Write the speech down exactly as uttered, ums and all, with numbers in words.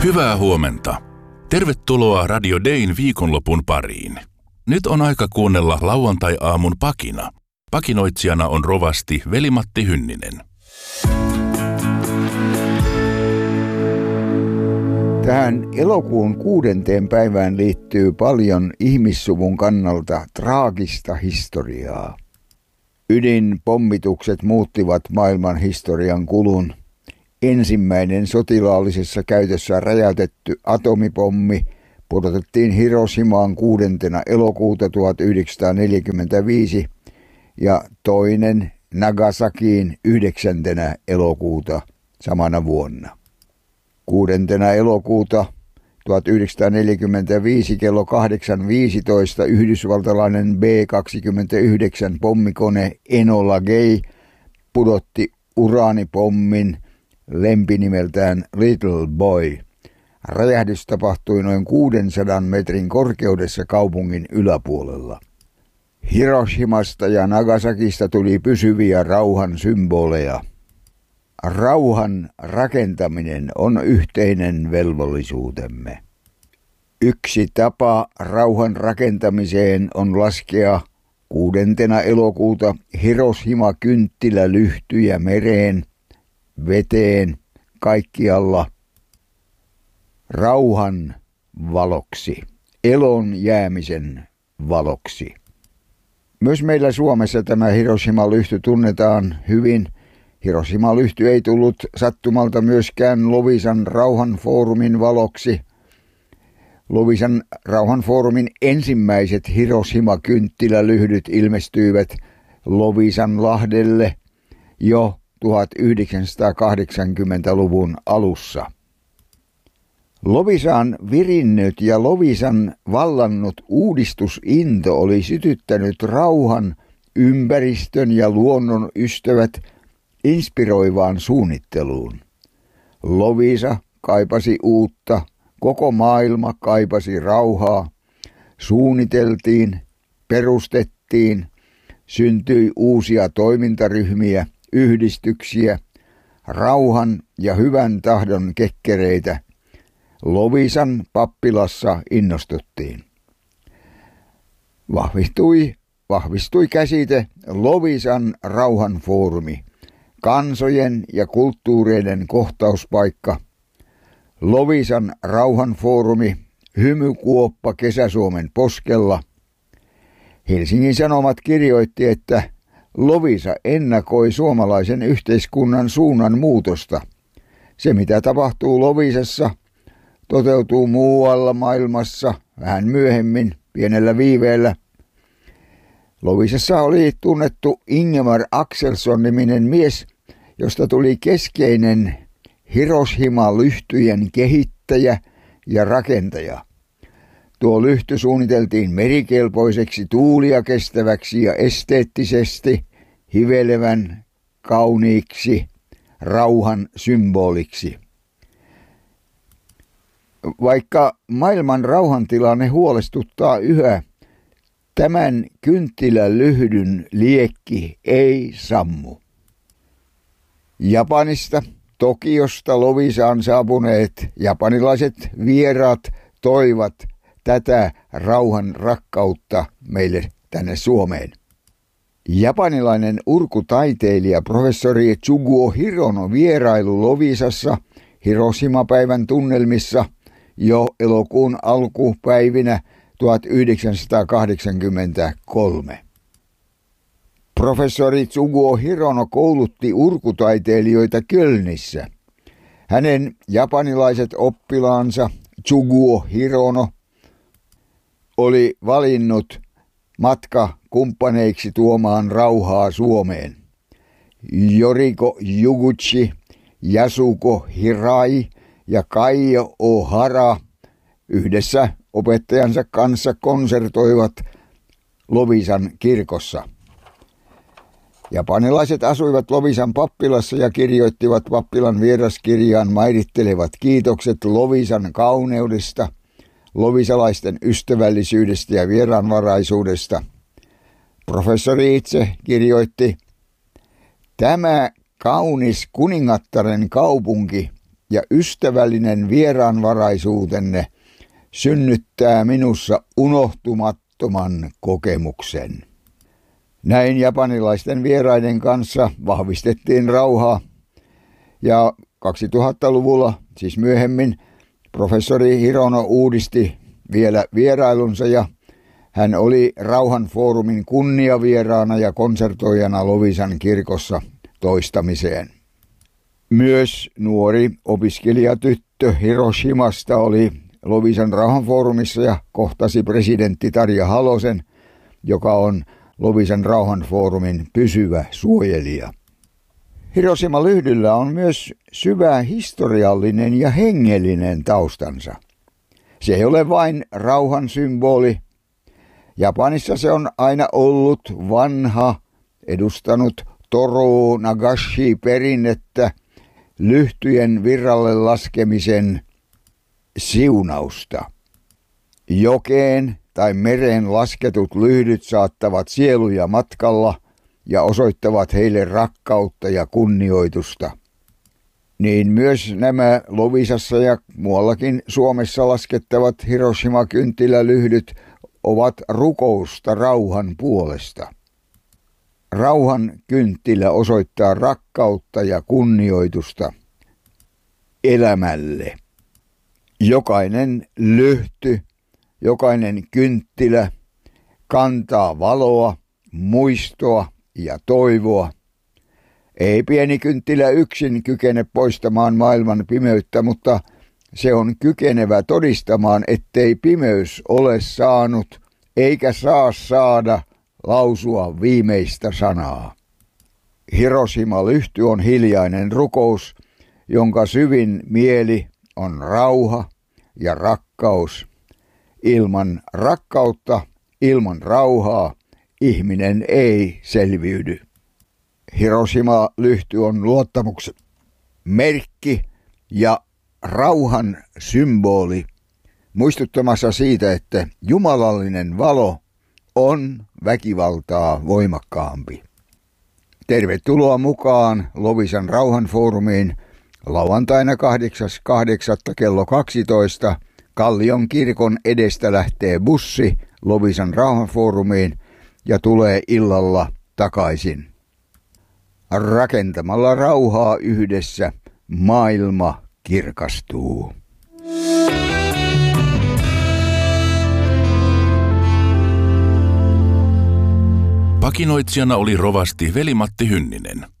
Hyvää huomenta. Tervetuloa Radio Dayn viikonlopun pariin. Nyt on aika kuunnella lauantai-aamun pakina. Pakinoitsijana on rovasti Veli-Matti Hynninen. Tähän elokuun kuudenteen päivään liittyy paljon ihmissuvun kannalta traagista historiaa. Ydinpommitukset muuttivat maailman historian kulun. Ensimmäinen sotilaallisessa käytössä räjäytetty atomipommi pudotettiin Hiroshimaan kuudentena elokuuta tuhatyhdeksänsataaneljäkymmentäviisi ja toinen Nagasakiin yhdeksäntenä elokuuta samana vuonna. Kuudentena elokuuta tuhatyhdeksänsataaneljäkymmentäviisi kello kahdeksan viisitoista yhdysvaltalainen B kaksikymmentäyhdeksän pommikone Enola Gay pudotti uraanipommin lempinimeltään Little Boy. Räjähdys tapahtui noin kuudensadan metrin korkeudessa kaupungin yläpuolella. Hiroshimasta ja Nagasakista tuli pysyviä rauhan symboleja. Rauhan rakentaminen on yhteinen velvollisuutemme. Yksi tapa rauhan rakentamiseen on laskea kuudentena elokuuta Hiroshima-kynttilälyhtyjä mereen, veteen, kaikkialla rauhan valoksi, elon jäämisen valoksi. Myös meillä Suomessa tämä Hiroshima-lyhty tunnetaan hyvin. Hiroshima-lyhty ei tullut sattumalta myöskään Loviisan rauhanfoorumin valoksi. Loviisan rauhanfoorumin ensimmäiset Hiroshima-kynttilälyhdyt ilmestyivät Loviisanlahdelle jo tuhatyhdeksänsataakahdeksankymmentäluvun alussa. Loviisaan virinnyt ja Loviisan vallannut uudistusinto oli sytyttänyt rauhan, ympäristön ja luonnon ystävät inspiroivaan suunnitteluun. Loviisa kaipasi uutta, koko maailma kaipasi rauhaa, suunniteltiin, perustettiin, syntyi uusia toimintaryhmiä, yhdistyksiä, rauhan ja hyvän tahdon kekkereitä. Loviisan pappilassa innostuttiin. Vahvistui, vahvistui käsite Loviisan rauhanfoorumi, kansojen ja kulttuureiden kohtauspaikka. Loviisan rauhanfoorumi, hymykuoppa Kesä-Suomen poskella. Helsingin Sanomat kirjoitti, että Loviisa ennakoi suomalaisen yhteiskunnan suunnan muutosta. Se, mitä tapahtuu Loviisassa, toteutuu muualla maailmassa vähän myöhemmin, pienellä viiveellä. Loviisassa oli tunnettu Ingemar Axelsson-niminen mies, josta tuli keskeinen Hiroshima-lyhtyjen kehittäjä ja rakentaja. Tuo lyhty suunniteltiin merikelpoiseksi, tuulia kestäväksi ja esteettisesti hivelevän kauniiksi rauhan symboliksi. Vaikka maailman rauhantilanne huolestuttaa yhä, tämän kynttilälyhdyn liekki ei sammu. Japanista, Tokiosta Loviisaan saapuneet japanilaiset vieraat toivat tätä rauhan rakkautta meille tänne Suomeen. Japanilainen urkutaiteilija professori Tsuguo Hirono vierailu Loviisassa Hiroshima-päivän tunnelmissa jo elokuun alkupäivinä tuhatyhdeksänsataakahdeksankymmentäkolme. Professori Tsuguo Hirono koulutti urkutaiteilijoita Kölnissä. Hänen japanilaiset oppilaansa Tsuguo Hirono oli valinnut matkakumppaneiksi tuomaan rauhaa Suomeen. Yoriko Yuguchi, Yasuko Hirai ja Kaijo Ohara yhdessä opettajansa kanssa konsertoivat Loviisan kirkossa. Japanilaiset asuivat Loviisan pappilassa ja kirjoittivat pappilan vieraskirjaan mairittelevat kiitokset Loviisan kauneudesta, loviisalaisten ystävällisyydestä ja vieraanvaraisuudesta. Professori itse kirjoitti, tämä kaunis kuningattaren kaupunki ja ystävällinen vieraanvaraisuutenne synnyttää minussa unohtumattoman kokemuksen. Näin japanilaisten vieraiden kanssa vahvistettiin rauhaa ja kaksituhattaluvulla, siis myöhemmin, professori Hirono uudisti vielä vierailunsa ja hän oli Rauhanfoorumin kunniavieraana ja konsertoijana Loviisan kirkossa toistamiseen. Myös nuori opiskelijatyttö Hiroshimasta oli Loviisan Rauhanfoorumissa ja kohtasi presidentti Tarja Halosen, joka on Loviisan Rauhanfoorumin pysyvä suojelija. Hiroshima-lyhdyllä on myös syvä historiallinen ja hengellinen taustansa. Se ei ole vain rauhan symboli. Japanissa se on aina ollut vanha, edustanut Toru Nagashi-perinnettä, lyhtyjen virralle laskemisen siunausta. Jokeen tai mereen lasketut lyhdyt saattavat sieluja matkalla ja osoittavat heille rakkautta ja kunnioitusta. Niin myös nämä Loviisassa ja muuallakin Suomessa laskettavat Hiroshima-kynttilälyhdyt ovat rukousta rauhan puolesta. Rauhan kynttilä osoittaa rakkautta ja kunnioitusta elämälle. Jokainen lyhty, jokainen kynttilä kantaa valoa, muistoa ja toivoa. Ei pieni kynttilä yksin kykene poistamaan maailman pimeyttä, mutta se on kykenevä todistamaan, ettei pimeys ole saanut eikä saa saada lausua viimeistä sanaa. Hiroshima-lyhty on hiljainen rukous, jonka syvin mieli on rauha ja rakkaus. Ilman rakkautta, ilman rauhaa ihminen ei selviydy. Hiroshima-lyhty on luottamuksen merkki ja rauhan symboli, muistuttamassa siitä, että jumalallinen valo on väkivaltaa voimakkaampi. Tervetuloa mukaan Loviisan Rauhanfoorumiin lauantaina kahdeksas kahdeksatta kello kaksitoista. Kallion kirkon edestä lähtee bussi Loviisan Rauhanfoorumiin ja tulee illalla takaisin. Rakentamalla rauhaa yhdessä maailma kirkastuu. Pakinoitsijana oli rovasti Veli-Matti Hynninen.